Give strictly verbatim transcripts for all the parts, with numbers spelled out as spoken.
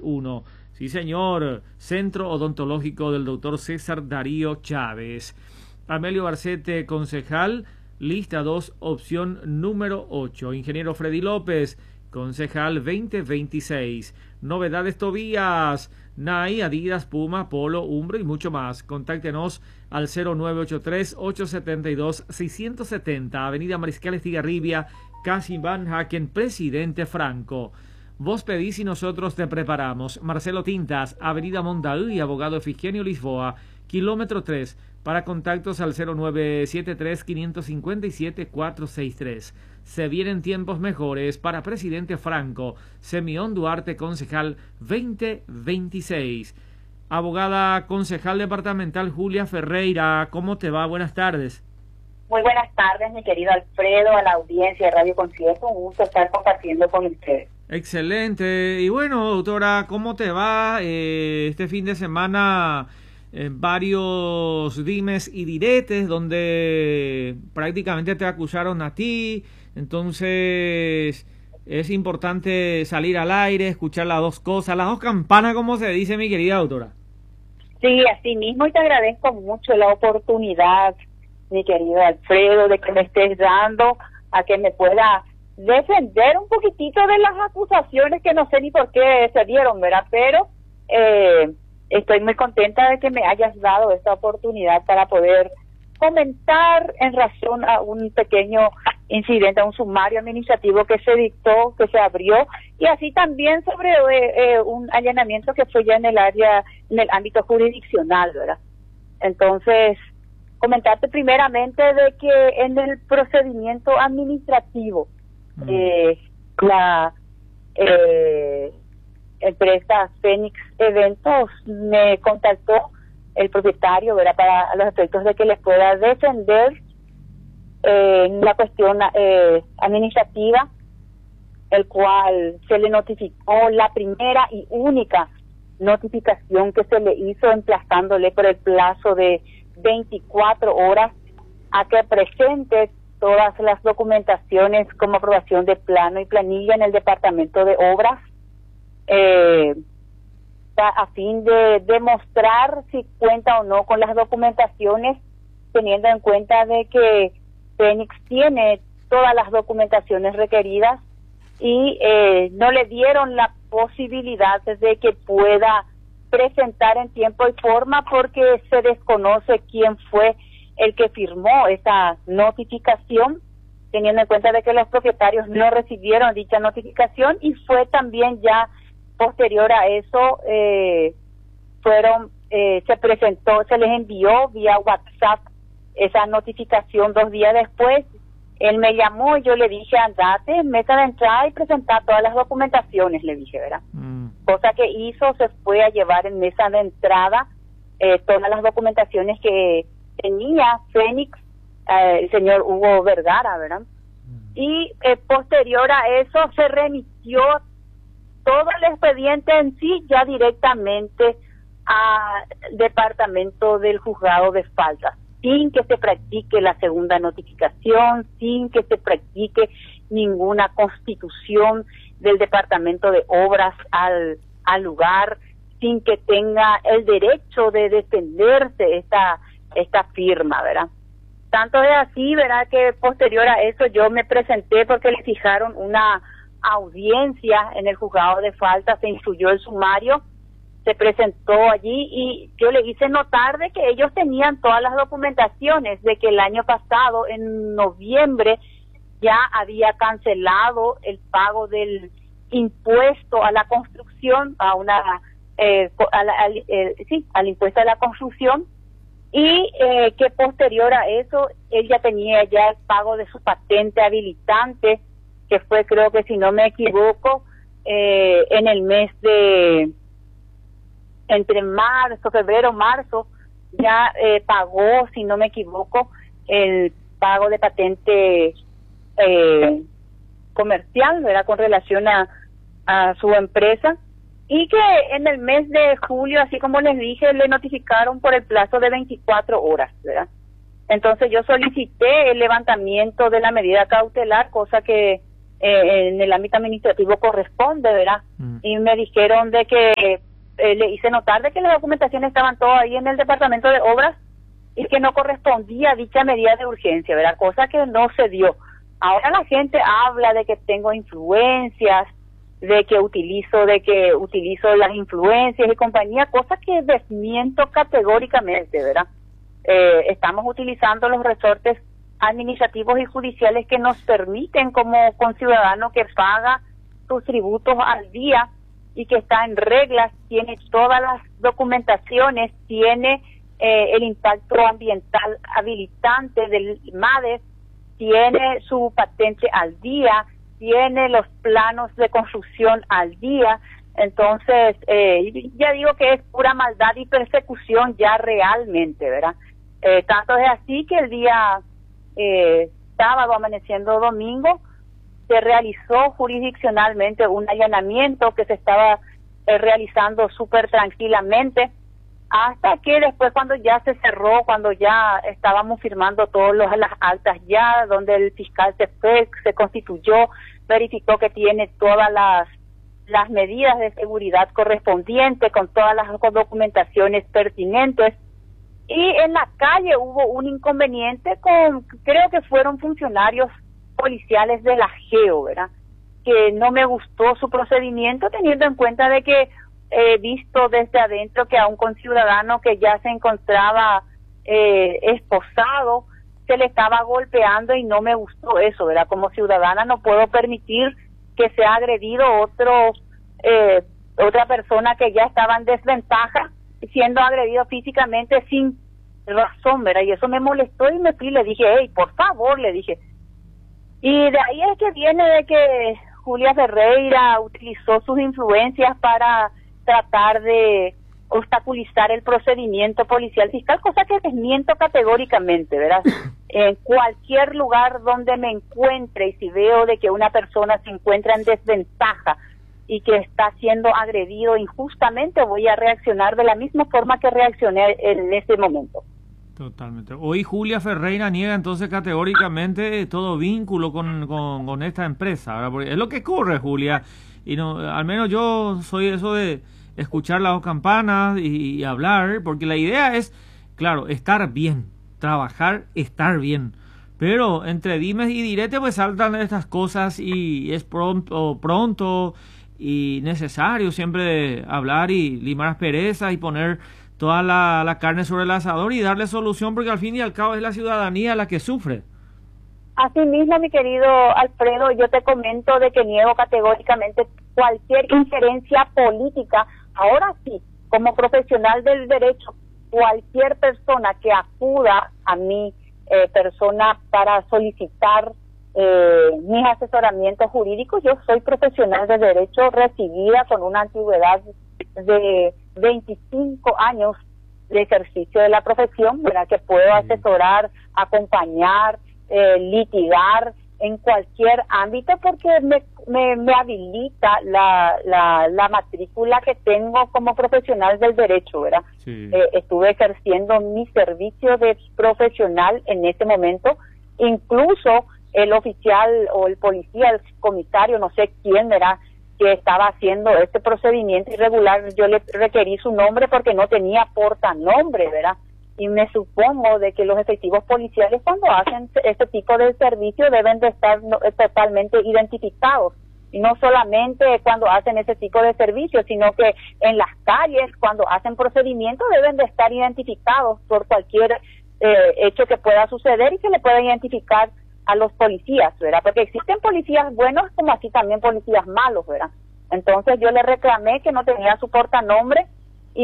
uno. Sí, señor. Centro Odontológico del doctor César Darío Chávez. Amelio Barcete, concejal, lista dos, opción número ocho. Ingeniero Freddy López, concejal veinte veintiséis. Novedades Tobías, Nike, Adidas, Puma, Polo, Umbro y mucho más. Contáctenos al cero nueve ocho tres, ocho siete dos, seis siete cero, Avenida Mariscal Estigarribia, casi Van Haken, Presidente Franco. Vos pedís y nosotros te preparamos. Marcelo Tintas, Avenida Mondaú, Abogado Efigенio Lisboa, kilómetro tres. Para contactos al cero nueve siete tres, cinco cinco siete, cuatro seis tres. Se vienen tiempos mejores para Presidente Franco. Semión Duarte, concejal veinte veintiséis. Abogada concejal departamental Julia Ferreira, ¿cómo te va? Buenas tardes. Muy buenas tardes, mi querido Alfredo, a la audiencia de Radio Concierto. Un gusto estar compartiendo con ustedes. Excelente. Y bueno, doctora, ¿cómo te va? Eh, este fin de semana... Eh, varios dimes y diretes donde prácticamente te acusaron a ti, entonces es importante salir al aire, escuchar las dos cosas, las dos campanas, como se dice, mi querida doctora. Sí, así mismo, y te agradezco mucho la oportunidad, mi querido Alfredo, de que me estés dando a que me pueda defender un poquitito de las acusaciones que no sé ni por qué se dieron, ¿verdad? Pero eh, estoy muy contenta de que me hayas dado esta oportunidad para poder comentar en razón a un pequeño incidente, a un sumario administrativo que se dictó, que se abrió, y así también sobre eh, eh, un allanamiento que fue ya en el área, en el ámbito jurisdiccional, ¿verdad? Entonces, comentarte primeramente de que en el procedimiento administrativo, mm. eh, la... Eh, empresa Fénix Eventos me contactó el propietario, ¿verdad?, para los efectos de que les pueda defender eh, en la cuestión eh, administrativa, el cual se le notificó la primera y única notificación que se le hizo, emplazándole por el plazo de veinticuatro horas a que presente todas las documentaciones como aprobación de plano y planilla en el Departamento de Obras, Eh, a fin de demostrar si cuenta o no con las documentaciones, teniendo en cuenta de que Fénix tiene todas las documentaciones requeridas y eh, no le dieron la posibilidad de que pueda presentar en tiempo y forma porque se desconoce quién fue el que firmó esa notificación, teniendo en cuenta de que los propietarios no recibieron dicha notificación, y fue también ya posterior a eso, eh, fueron, eh, se presentó, se les envió vía WhatsApp esa notificación dos días después. Él me llamó y yo le dije, andate, meta de entrada y presentar todas las documentaciones, le dije, ¿verdad? Mm. Cosa que hizo, se fue a llevar en mesa de entrada eh, todas las documentaciones que tenía Fénix, eh, el señor Hugo Vergara, ¿verdad? Mm. Y eh, posterior a eso se remitió todo el expediente en sí ya directamente al departamento del juzgado de faltas, sin que se practique la segunda notificación, sin que se practique ninguna constitución del departamento de obras al, al lugar, sin que tenga el derecho de defenderse esta, esta firma, ¿verdad? Tanto es así, ¿verdad?, que posterior a eso yo me presenté porque le fijaron una audiencia en el juzgado de falta, se instruyó el sumario, se presentó allí y yo le hice notar de que ellos tenían todas las documentaciones, de que el año pasado, en noviembre, ya había cancelado el pago del impuesto a la construcción, a una eh, a la, al, eh, sí, al impuesto a la construcción, y eh, que posterior a eso él ya tenía ya el pago de su patente habilitante, que fue, creo que si no me equivoco, eh, en el mes de, entre marzo, febrero, marzo, ya eh, pagó, si no me equivoco, el pago de patente eh, comercial, ¿verdad?, con relación a, a su empresa, y que en el mes de julio, así como les dije, le notificaron por el plazo de veinticuatro horas, ¿verdad? Entonces yo solicité el levantamiento de la medida cautelar, cosa que eh, en el ámbito administrativo corresponde, ¿verdad? Mm. Y me dijeron de que eh, le hice notar de que las documentaciones estaban todas ahí en el departamento de obras y que no correspondía a dicha medida de urgencia, ¿verdad? Cosa que no se dio. Ahora la gente habla de que tengo influencias, de que utilizo, de que utilizo las influencias y compañía, cosa que desmiento categóricamente, ¿verdad? Eh, estamos utilizando los resortes administrativos y judiciales que nos permiten como conciudadano que paga sus tributos al día y que está en reglas, tiene todas las documentaciones, tiene eh, el impacto ambiental habilitante del MADES, tiene su patente al día, tiene los planos de construcción al día. Entonces, eh, ya digo que es pura maldad y persecución ya realmente, ¿verdad? Eh, tanto es así que el día eh, sábado, amaneciendo domingo, se realizó jurisdiccionalmente un allanamiento que se estaba eh, realizando súper tranquilamente, hasta que después cuando ya se cerró, cuando ya estábamos firmando todas las actas ya, donde el fiscal se fue, se constituyó, verificó que tiene todas las las medidas de seguridad correspondientes, con todas las documentaciones pertinentes, y en la calle hubo un inconveniente con, creo que fueron funcionarios policiales de la GEO, ¿verdad? Que no me gustó su procedimiento, teniendo en cuenta de que he visto desde adentro que a un conciudadano que ya se encontraba eh, esposado, se le estaba golpeando y no me gustó eso, ¿verdad? Como ciudadana no puedo permitir que sea agredido otro eh, otra persona que ya estaba en desventaja, siendo agredido físicamente sin razón, ¿verdad? Y eso me molestó y me fui, le dije, hey, por favor, le dije. Y de ahí es que viene de que Julia Ferreira utilizó sus influencias para tratar de obstaculizar el procedimiento policial fiscal, cosa que desmiento categóricamente, ¿verdad? En cualquier lugar donde me encuentre y si veo de que una persona se encuentra en desventaja y que está siendo agredido injustamente, voy a reaccionar de la misma forma que reaccioné en ese momento. Totalmente. Hoy Julia Ferreira niega entonces categóricamente todo vínculo con, con, con esta empresa, ¿verdad? Porque es lo que ocurre, Julia, y no, al menos yo soy eso de escuchar las dos campanas y, y hablar, porque la idea es, claro, estar bien, trabajar, estar bien, pero entre dimes y diretes pues saltan estas cosas y es pronto, pronto y necesario siempre hablar y limar asperezas y poner toda la, la carne sobre el asador y darle solución, porque al fin y al cabo es la ciudadanía la que sufre. Así mismo, mi querido Alfredo, yo te comento de que niego categóricamente cualquier injerencia política. Ahora sí, como profesional del derecho, cualquier persona que acuda a mi eh, persona para solicitar eh, mis asesoramientos jurídicos, yo soy profesional de derecho recibida con una antigüedad de veinticinco años de ejercicio de la profesión, ¿verdad? Que puedo asesorar, acompañar, eh, litigar en cualquier ámbito porque me, me, me habilita la, la, la matrícula que tengo como profesional del derecho, ¿verdad? Sí. Eh, estuve ejerciendo mi servicio de profesional en ese momento, incluso el oficial o el policía, el comisario, no sé quién, ¿verdad?, que estaba haciendo este procedimiento irregular, yo le requerí su nombre porque no tenía portanombre, ¿verdad? Y me supongo de que los efectivos policiales cuando hacen este tipo de servicio deben de estar no, totalmente identificados. Y no solamente cuando hacen ese tipo de servicio, sino que en las calles, cuando hacen procedimientos, deben de estar identificados por cualquier eh, hecho que pueda suceder y que le pueda identificar a los policías, ¿verdad? Porque existen policías buenos como así también policías malos, ¿verdad? Entonces yo le reclamé que no tenía su portanombre y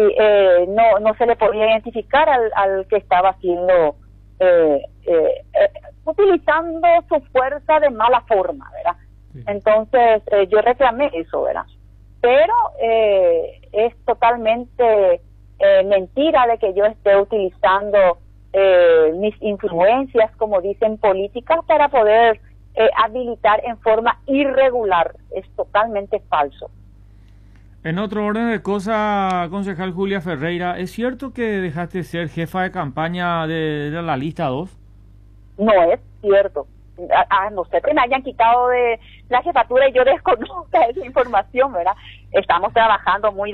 eh, no no se le podía identificar al, al que estaba haciendo, eh, eh, eh, utilizando su fuerza de mala forma, ¿verdad? Sí. Entonces eh, yo reclamé eso, ¿verdad? Pero eh, es totalmente eh, mentira de que yo esté utilizando Eh, mis influencias, como dicen, políticas para poder eh, habilitar en forma irregular. Es totalmente falso. En otro orden de cosas, concejal Julia Ferreira, ¿es cierto que dejaste de ser jefa de campaña de, de la lista dos? No es cierto. a, a no ser que me hayan quitado de la jefatura y yo desconozca esa información, ¿verdad? Estamos trabajando muy